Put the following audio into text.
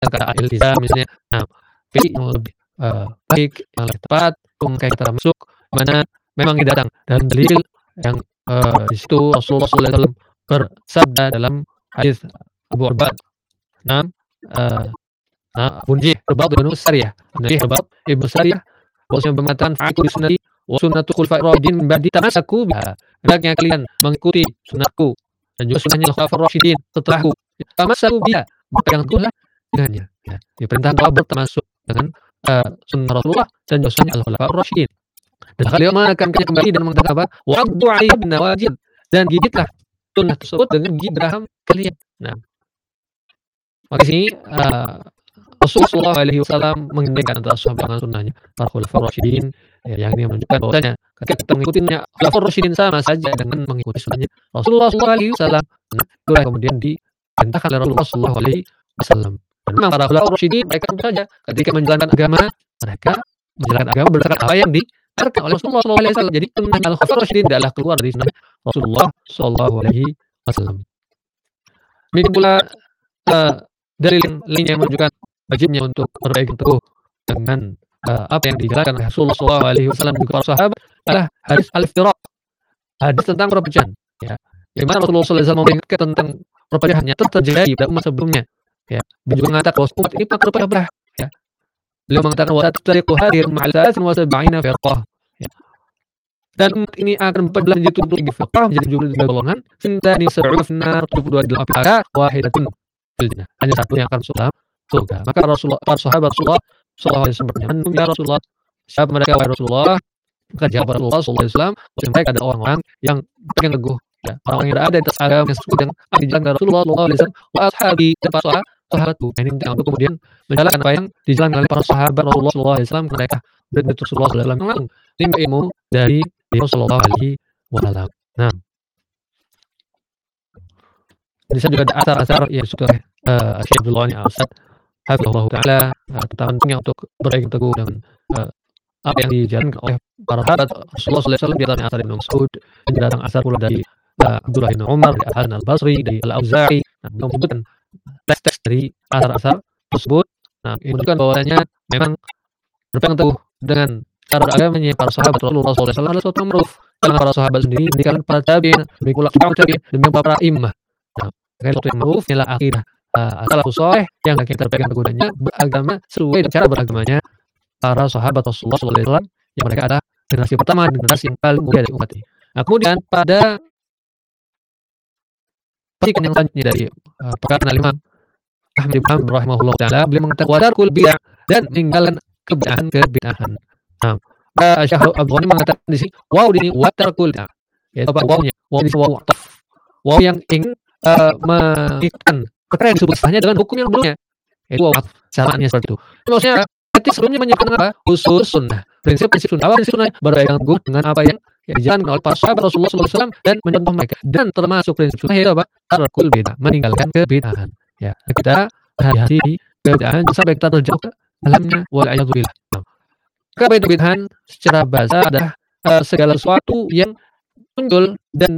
kata iltizam misalnya. Nah, pilih yang lebih baik, yang lebih tepat, kayak kita masuk mana memang ini datang dalam dalil yang di situ Rasulullah SAW bersabda dalam hadis Abu Urbad. Bunjih Irbad bin Sariyah. Bunjih Irbad ibnu Sariyah bahwasanya mengatakan fa'atu sunnati wa sunnatu khulafa'ir rasyidin min ba'di tamassaku biha. Hendaknya kalian mengikuti sunnahku dan juga sunnahnya khulafa'ir rasyidin setelahku. Tamassaku biha, berpegang teguhlah dengannya. Ya, diperintahkan bahwa bertermasuk dengan sunnah Rasulullah dan juga sunnahnya al-khulafa'ir rasyidin. Dan kalian akan kembali dan mengatakan apa? Wa'addu 'alaiha bin nawajid, dan gigitlah sunnah tersebut dengan gigi geraham kalian. Nah, maka sini Rasulullah SAW menggandengkan antara sahabat dengan sunnahnya para khulafaur rasyidin, yang ini menunjukkan bahwasanya ketika kita mengikutinya khulafaur rasyidin sama saja dengan mengikuti sunnahnya Rasulullah SAW. Itulah kemudian diperintahkan oleh Rasulullah SAW. Dan memang para khulafaur rasyidin mereka tentu saja ketika menjalankan agama, mereka menjalankan agama berdasarkan apa yang diajarkan oleh Rasulullah SAW. Jadi sunnah al-khulafaur rasyidin adalah keluar dari sunnah Rasulullah SAW. Demikian pula dalil lainnya yang menunjukkan wajibnya untuk berpegang teguh dengan apa yang dijalankan oleh Rasulullah SAW dan para sahabat adalah hadis al-iftiraq, hadis tentang perpecahan. Ya, di mana Rasulullah SAW mengingatkan tentang perpecahan yang terjadi pada umat sebelumnya. Ya, beliau juga mengatakan bahwa umat ini terpecah belah. Ya, beliau mengatakan wa tatariqu hadhihi ma'al 73 firqah. Ya, dan umat ini akan berbelah menjadi 73 firqah, menjadi 73 golongan. Sintani sab'una finnar, 72 di dalam api, wahidatun fil jannah. Hanya satu yang akan masuk dalam surga. Maka para sahabat Rasulullah SAW bertanya, ya Rasulullah, siapa mereka wahai Rasulullah? Maka jawab Rasulullah SAW, mereka adalah orang-orang yang berpegang teguh, ya, orang yang berada di atas agama yang sesuai dengan dijalankan Rasulullah SAW, wa ashabi, dan para sahabatku. Ini untuk kemudian menjalankan apa yang dijalankan oleh para sahabat Rasulullah SAW. Mereka dan Rasulullah SAW langsung timba ilmu dari Rasulullah SAW. Nah, di sana juga ada asar-asar yang sudah Syekh Abdullah Al-Asad hafizahullah taala tentang pentingnya untuk berpegang teguh dengan apa yang dijalankan oleh para sahabat Rasulullah SAW. Di antaranya asar Ibnu Mas'ud, dan datang asar pula dari Abdullah bin Umar, dari Al-Hasan Al-Basri, dari Al-Auza'i. Nah, beliau menyebutkan teks-teks dari asar-asar tersebut. Nah, ini menunjukkan bahwasanya memang berpegang teguh dengan cara beragamanya para sahabat Rasulullah SAW adalah suatu ma'ruf. Karena para sahabat sendiri, demikian para tabi'in, demikian pula tabi'in, demikian para imam. Nah, suatu yang ma'ruf ialah akidah as-salafus saleh yang kita pegang teguh dengannya beragama sesuai dengan cara beragamanya para sahabat Rasulullah SAW, yang mereka adalah generasi pertama, generasi yang paling mulia dari umat ini. Nah, kemudian pada petikan yang selanjutnya dari perkataan Imam Ahmad bin Hanbal rahimahullah taala, beliau mengatakan wadarkul bid'ah, dan meninggalkan kebid'ahan. Nah, Syekh Abdul Ghani mengatakan di sini waw ini wadarkul bid'ah, yaitu apa wawnya? Waw ini waw ataf. Waw yang ingin mengikutkan perkara yang disebut sahnya dengan hukum yang sebelumnya, yaitu waw ataf. Caranya seperti itu. Maksudnya ketika sebelumnya menyebutkan apa? Usul sunnah. Prinsip sunnah. Apa prinsip sunnah? Berpegang teguh dengan apa yang dijalankan oleh para sahabat Rasulullah SAW dan mencontoh mereka. Dan termasuk prinsip sunnah yaitu apa? Tarkul bid'ah, meninggalkan kebid'ahan. Ya, kita hati-hati di kebid'ahan sampai kita terjauh ke dalamnya. Wal'iyadzubillah. Apa itu bid'ahan? Secara bahasa adalah segala sesuatu yang muncul dan